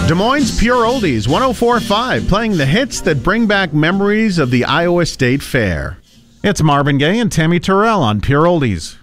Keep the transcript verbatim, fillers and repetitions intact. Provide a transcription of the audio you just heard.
Des Moines Pure Oldies, one oh four point five, playing the hits that bring back memories of the Iowa State Fair. It's Marvin Gaye and Tammy Terrell on Pure Oldies.